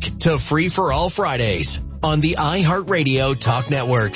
to Free for All Fridays on the iHeartRadio Talk Network.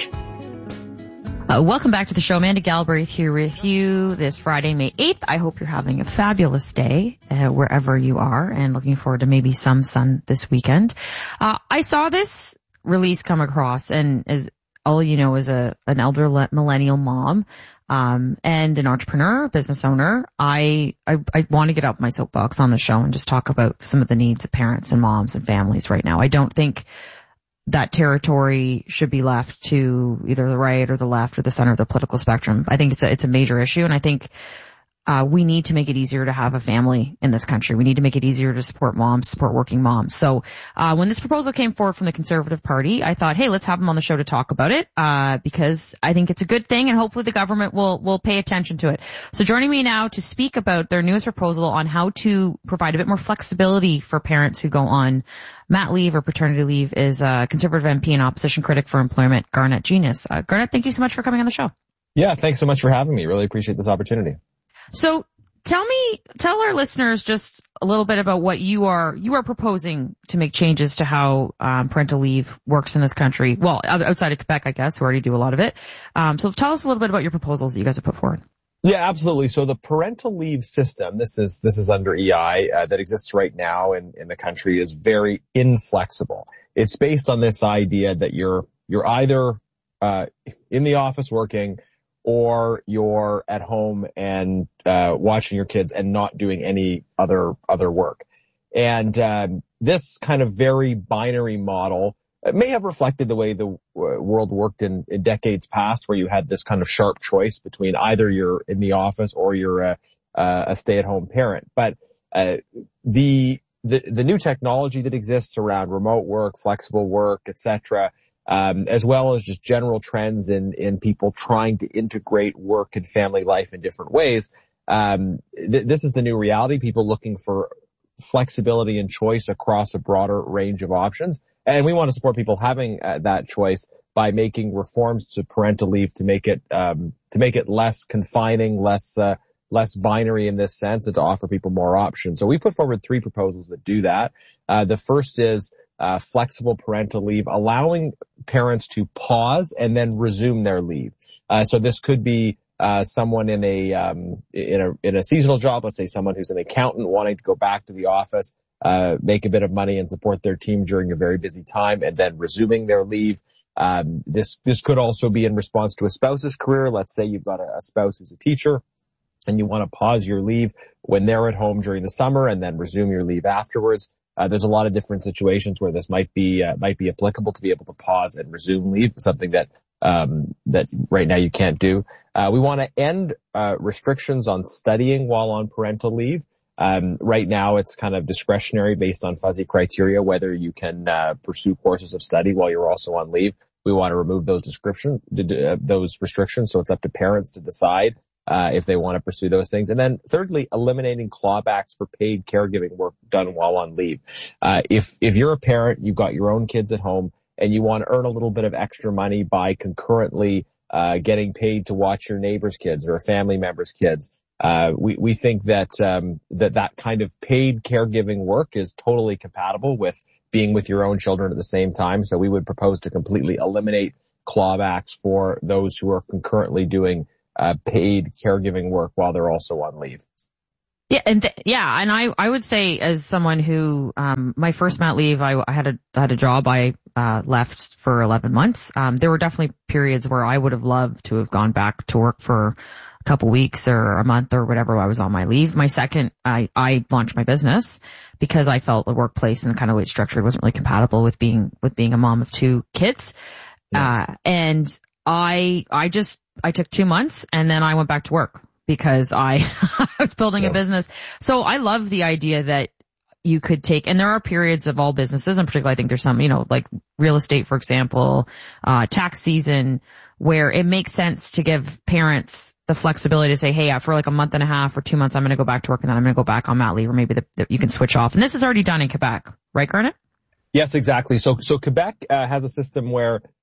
Welcome back to the show. Amanda Galbraith here with you this Friday, May 8th. I hope you're having a fabulous day wherever you are and looking forward to maybe some sun this weekend. I saw this release come across, and as all you know, as an elder millennial mom and an entrepreneur, business owner, I want to get up my soapbox on the show and just talk about some of the needs of parents and moms and families right now. I don't think that territory should be left to either the right or the left or the center of the political spectrum. I think it's a major issue, and I think we need to make it easier to have a family in this country. We need to make it easier to support moms, support working moms. So when this proposal came forward from the Conservative Party, I thought, hey, let's have them on the show to talk about it, because I think it's a good thing, and hopefully the government will pay attention to it. So joining me now to speak about their newest proposal on how to provide a bit more flexibility for parents who go on mat leave or paternity leave is Conservative MP and opposition critic for employment, Garnett Genius. Garnett, thank you so much for coming on the show. Yeah, thanks so much for having me. Really appreciate this opportunity. So tell our listeners just a little bit about what you are proposing to make changes to how parental leave works in this country. Well, outside of Quebec, I guess, who already do a lot of it. So tell us a little bit about your proposals that you guys have put forward. Yeah, absolutely. So the parental leave system, this is under EI, that exists right now in the country, is very inflexible. It's based on this idea that you're either in the office working, or you're at home and watching your kids and not doing any other work. And this kind of very binary model may have reflected the way the world worked in decades past, where you had this kind of sharp choice between either you're in the office or you're a stay-at-home parent. But the new technology that exists around remote work, flexible work, etc., as well as just general trends in people trying to integrate work and family life in different ways. This is the new reality, people looking for flexibility and choice across a broader range of options. And we want to support people having that choice by making reforms to parental leave to make it less confining, less binary in this sense, and to offer people more options. So we put forward 3 proposals that do that. The first is flexible parental leave, allowing parents to pause and then resume their leave. So this could be someone in a seasonal job, let's say someone who's an accountant wanting to go back to the office, make a bit of money and support their team during a very busy time, and then resuming their leave. This could also be in response to a spouse's career. Let's say you've got a spouse who's a teacher and you want to pause your leave when they're at home during the summer and then resume your leave afterwards. There's a lot of different situations where this might be applicable to be able to pause and resume leave, something that right now you can't do. We want to end restrictions on studying while on parental leave. Right now it's kind of discretionary based on fuzzy criteria whether you can pursue courses of study while you're also on leave. We want to remove those restrictions, so it's up to parents to decide if they want to pursue those things. And then thirdly, eliminating clawbacks for paid caregiving work done while on leave. If you're a parent, you've got your own kids at home, and you want to earn a little bit of extra money by concurrently getting paid to watch your neighbor's kids or a family member's kids, we think that that kind of paid caregiving work is totally compatible with being with your own children at the same time. So we would propose to completely eliminate clawbacks for those who are concurrently doing paid caregiving work while they're also on leave. Yeah, and I would say, as someone who my first mat leave, I had a job I left for 11 months. There were definitely periods where I would have loved to have gone back to work for a couple weeks or a month or whatever I was on my leave. My second, I launched my business because I felt the workplace and the kind of way it's structured wasn't really compatible with being a mom of 2 kids. Yes. And I took 2 months and then I went back to work because I was building a business. So I love the idea that you could take, and there are periods of all businesses, and particularly I think there's some, like real estate, for example, tax season, where it makes sense to give parents the flexibility to say, hey, for like a month and a half or 2 months, I'm going to go back to work and then I'm going to go back on mat leave, or maybe you can switch off. And this is already done in Quebec, right, Garnett? Yes, exactly. So Quebec has a system where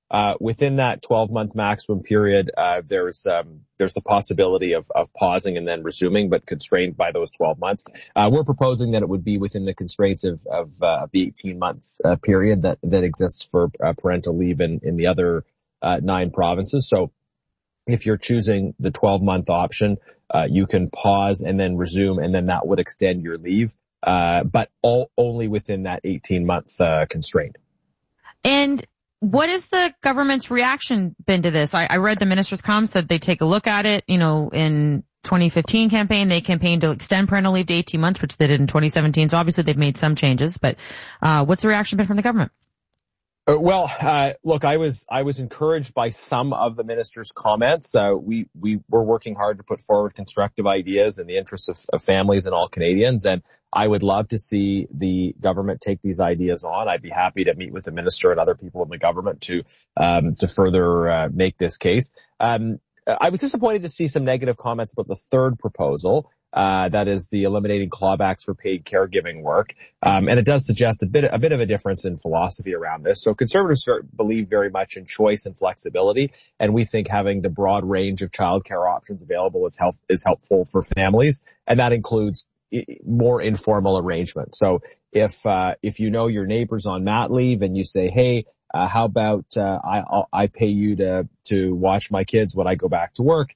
within that 12-month maximum period, there's the possibility of pausing and then resuming, but constrained by those 12 months. We're proposing that it would be within the constraints of the 18 months period that exists for parental leave in the other 9 provinces. So if you're choosing the 12-month option, you can pause and then resume, and then that would extend your leave, but only within that 18-month constraint. And what has the government's reaction been to this? I read the minister's comments said they take a look at it. You know, in 2015 campaign, they campaigned to extend parental leave to 18 months, which they did in 2017. So obviously they've made some changes, but what's the reaction been from the government? Well, look, I was encouraged by some of the minister's comments. We were working hard to put forward constructive ideas in the interests of families and all Canadians, and I would love to see the government take these ideas on. I'd be happy to meet with the minister and other people in the government to further make this case. I was disappointed to see some negative comments about the third proposal. That is the eliminating clawbacks for paid caregiving work. And it does suggest a bit of a difference in philosophy around this. So conservatives believe very much in choice and flexibility. And we think having the broad range of childcare options available is helpful for families. And that includes more informal arrangements. So if you know your neighbor's on mat leave and you say, hey, how about I pay you to watch my kids when I go back to work,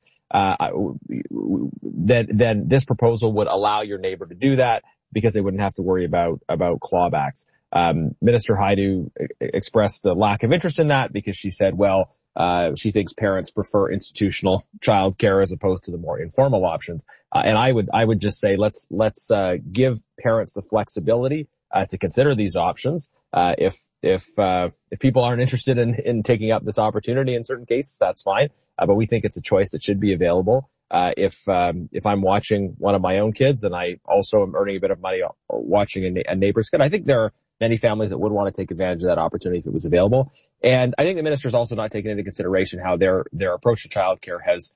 then this proposal would allow your neighbor to do that because they wouldn't have to worry about clawbacks. Minister Hajdu expressed a lack of interest in that because she said, well, she thinks parents prefer institutional childcare as opposed to the more informal options. And I would just say let's give parents the flexibility to consider these options. If people aren't interested in taking up this opportunity in certain cases, that's fine. But we think it's a choice that should be available. If I'm watching one of my own kids and I also am earning a bit of money watching a neighbor's kid, I think there are many families that would want to take advantage of that opportunity if it was available. And I think the minister's also not taking into consideration how their approach to childcare has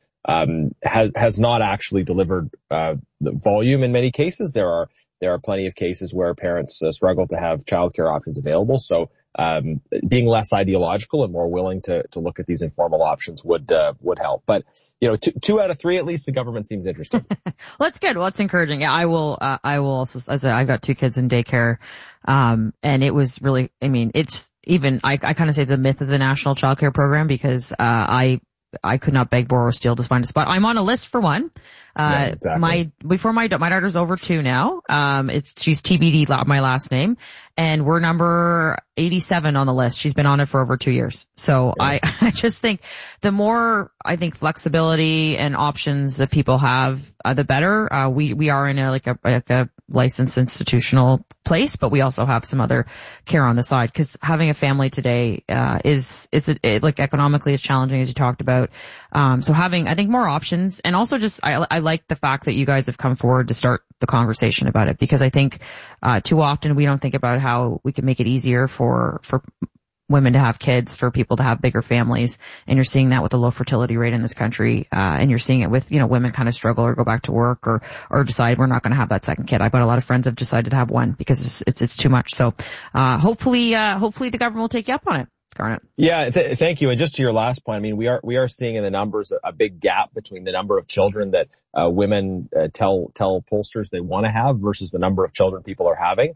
not actually delivered the volume in many cases. There are plenty of cases where parents struggle to have childcare options available. So being less ideological and more willing to look at these informal options would help. But you know, 2 out of 3 at least, the government seems interested. Well, that's good. Well, that's encouraging. Yeah, I will also, as I've got 2 kids in daycare, and it was really, I mean, it's even, I kind of say the myth of the National Child Care Program because I could not beg, borrow, or steal to find a spot. I'm on a list for one. Yeah, exactly. My daughter's over 2 now. She's TBD, my last name, and we're number 87 on the list. She's been on it for over 2 years. So yeah. I just think the more, I think, flexibility and options that people have, the better. We are in a licensed institutional place, but we also have some other care on the side because having a family today, like economically it's challenging as you talked about. So having, I think, more options, and also just, I like the fact that you guys have come forward to start the conversation about it because I think, too often we don't think about how we can make it easier for women to have kids, for people to have bigger families. And you're seeing that with the low fertility rate in this country. And you're seeing it with, women kind of struggle or go back to work or decide we're not going to have that second kid. I've got a lot of friends have decided to have one because it's too much. So, hopefully the government will take you up on it. Garnet. Yeah, thank you. And just to your last point, I mean, we are seeing in the numbers a big gap between the number of children that women tell pollsters they want to have versus the number of children people are having.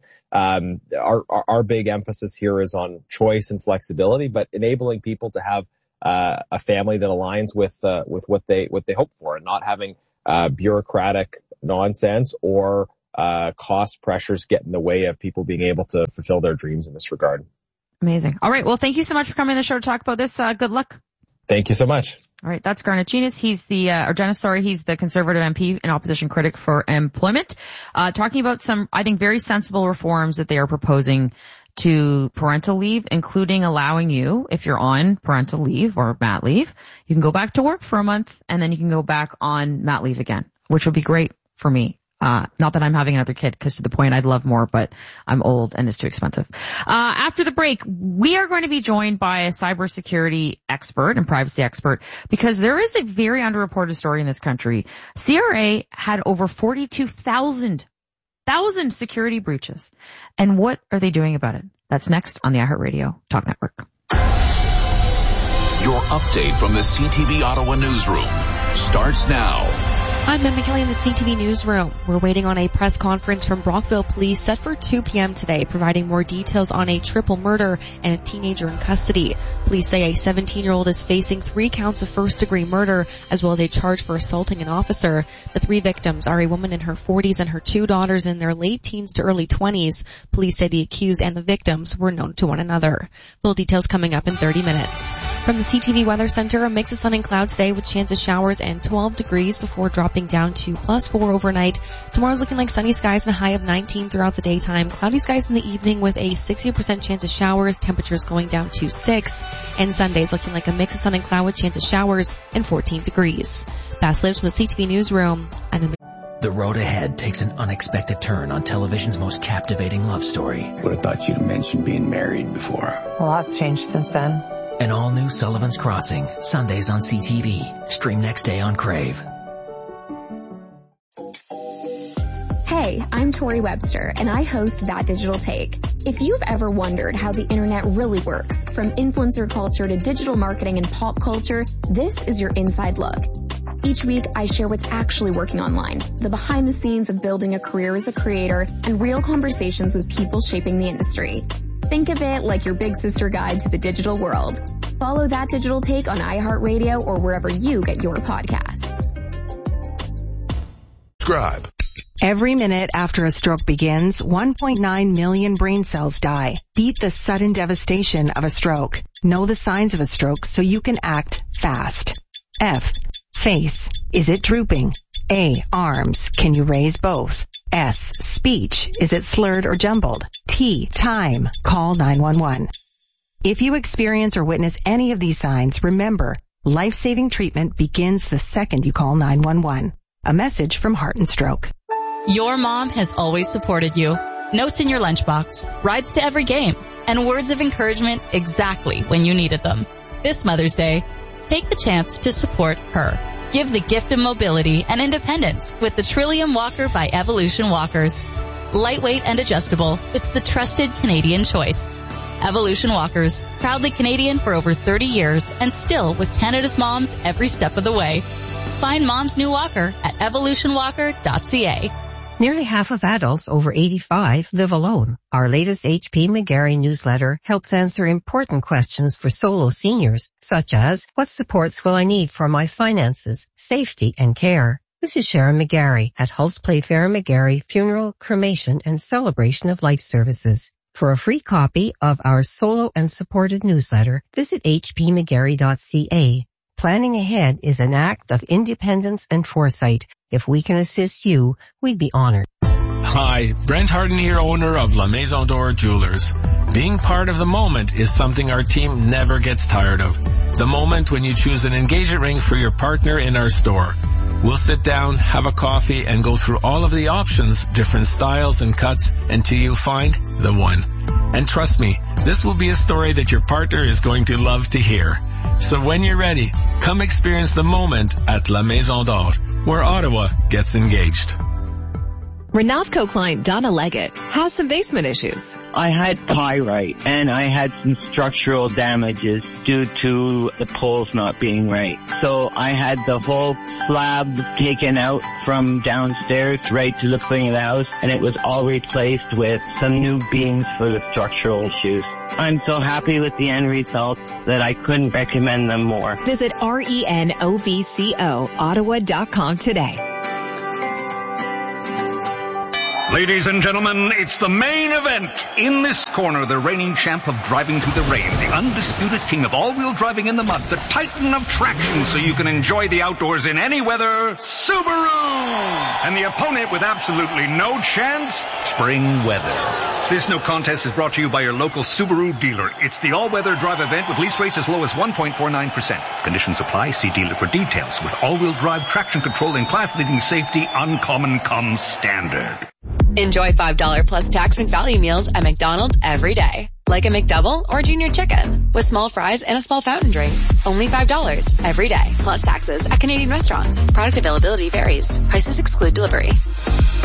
Our big emphasis here is on choice and flexibility, but enabling people to have a family that aligns with what they hope for, and not having bureaucratic nonsense or cost pressures get in the way of people being able to fulfill their dreams in this regard. Amazing. All right. Well, thank you so much for coming on the show to talk about this. Good luck. Thank you so much. All right. That's Garnet Jenas. He's the Conservative MP and opposition critic for employment, talking about some, I think, very sensible reforms that they are proposing to parental leave, including allowing you, if you're on parental leave or mat leave, you can go back to work for a month and then you can go back on mat leave again, which would be great for me. Not that I'm having another kid, because to the point I'd love more, but I'm old and it's too expensive. After the break, we are going to be joined by a cybersecurity expert and privacy expert, because there is a very underreported story in this country. CRA had over 42,000 security breaches. And what are they doing about it? That's next on the iHeartRadio Talk Network. Your update from the CTV Ottawa newsroom starts now. I'm Emma Kelly in the CTV newsroom. We're waiting on a press conference from Brockville Police set for 2 p.m. today, providing more details on a triple murder and a teenager in custody. Police say a 17-year-old is facing 3 counts of first-degree murder, as well as a charge for assaulting an officer. The 3 victims are a woman in her 40s and her 2 daughters in their late teens to early 20s. Police say the accused and the victims were known to one another. Full details coming up in 30 minutes. From the CTV Weather Center, a mix of sun and clouds today with chance of showers and 12 degrees before dropping down to +4 overnight. Tomorrow's looking like sunny skies and a high of 19 throughout the daytime. Cloudy skies in the evening with a 60% chance of showers, temperatures going down to 6. And Sunday's looking like a mix of sun and cloud with chance of showers and 14 degrees. Bass Lives from the CTV Newsroom. The road ahead takes an unexpected turn on television's most captivating love story. Would have thought you'd mentioned being married before. A lot's changed since then. An all-new Sullivan's Crossing, Sundays on CTV. Stream next day on Crave. Hey, I'm Tori Webster, and I host That Digital Take. If you've ever wondered how the internet really works, from influencer culture to digital marketing and pop culture, this is your inside look. Each week, I share what's actually working online, the behind the scenes of building a career as a creator, and real conversations with people shaping the industry. Think of it like your big sister guide to the digital world. Follow That Digital Take on iHeartRadio or wherever you get your podcasts. Subscribe. Every minute after a stroke begins, 1.9 million brain cells die. Beat the sudden devastation of a stroke. Know the signs of a stroke so you can act fast. F. Face. Is it drooping? A. Arms. Can you raise both? S. Speech. Is it slurred or jumbled? T. Time. Call 911. If you experience or witness any of these signs, remember, life-saving treatment begins the second you call 911. A message from Heart and Stroke. Your mom has always supported you. Notes in your lunchbox, rides to every game, and words of encouragement exactly when you needed them. This Mother's Day, take the chance to support her. Give the gift of mobility and independence with the Trillium Walker by Evolution Walkers. Lightweight and adjustable, it's the trusted Canadian choice. Evolution Walkers, proudly Canadian for over 30 years and still with Canada's moms every step of the way. Find Mom's new walker at evolutionwalker.ca. Nearly half of adults over 85 live alone. Our latest HP McGarry newsletter helps answer important questions for solo seniors, such as, what supports will I need for my finances, safety, and care? This is Sharon McGarry at Hulse Playfair McGarry Funeral, Cremation, and Celebration of Life Services. For a free copy of our solo and supported newsletter, visit hpmcgarry.ca. Planning ahead is an act of independence and foresight. If we can assist you, we'd be honored. Hi, Brent Harden here, owner of La Maison d'Or Jewelers. Being part of the moment is something our team never gets tired of. The moment when you choose an engagement ring for your partner in our store. We'll sit down, have a coffee, and go through all of the options, different styles and cuts, until you find the one. And trust me, this will be a story that your partner is going to love to hear. So when you're ready, come experience the moment at La Maison d'Or, where Ottawa gets engaged. Renavco client Donna Leggett has some basement issues. I had pyrite and I had some structural damages due to the poles not being right. So I had the whole slab taken out from downstairs right to the front of the house, and it was all replaced with some new beams for the structural issues. I'm so happy with the end result that I couldn't recommend them more. Visit RENOVCO Ottawa.com today. Ladies and gentlemen, it's the main event. In this corner, the reigning champ of driving through the rain, the undisputed king of all-wheel driving in the mud, the titan of traction so you can enjoy the outdoors in any weather, Subaru! And the opponent with absolutely no chance, spring weather. This no contest is brought to you by your local Subaru dealer. It's the all-weather drive event with lease rates as low as 1.49%. Conditions apply. See dealer for details. With all-wheel drive traction control and class-leading safety, uncommon comes standard. Enjoy $5 plus tax McValue meals at McDonald's every day. Like a McDouble or junior chicken with small fries and a small fountain drink. Only $5 every day plus taxes at Canadian restaurants. Product availability varies. Prices exclude delivery.